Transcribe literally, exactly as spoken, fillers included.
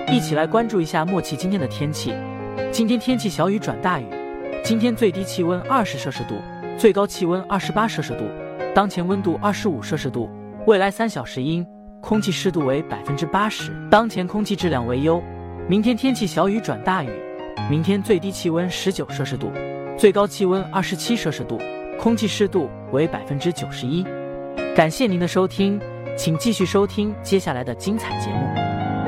一起来关注一下默契今天的天气。今天天气小雨转大雨，今天最低气温二十摄氏度，最高气温二十八摄氏度，当前温度二十五摄氏度，未来三小时阴，空气湿度为百分之八十，当前空气质量为优。明天天气小雨转大雨，明天最低气温十九摄氏度，最高气温二十七摄氏度，空气湿度为百分之九十一。感谢您的收听，请继续收听接下来的精彩节目。